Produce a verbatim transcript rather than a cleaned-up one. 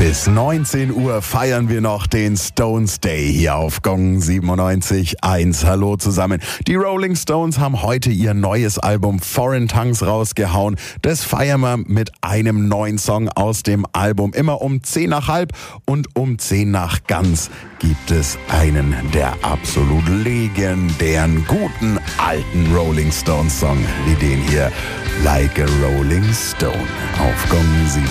Bis neunzehn Uhr feiern wir noch den Stones Day hier auf Gong siebenundneunzig Komma eins. Hallo zusammen. Die Rolling Stones haben heute ihr neues Album Foreign Tongues rausgehauen. Das feiern wir mit einem neuen Song aus dem Album. Immer um zehn nach halb und um zehn nach ganz gibt es einen der absolut legendären, guten, alten Rolling Stones Song wie den hier, Like a Rolling Stone auf Gong siebenundneunzig.